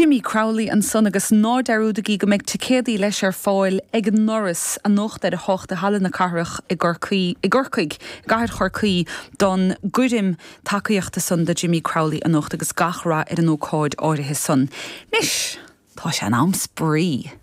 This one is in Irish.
Jimmy Crowley an son agus nádarúdaí go méid ticéadaí leis ar fáil ag an Norris a nocht ar a hocht a hallan na carach i gcurcaig gaiir chorcaí don gudim takeíochta son de Jimmy Crowley a nocht agus gachrá ar an ócáid áirithe son. Nis, tá sé an am sprí.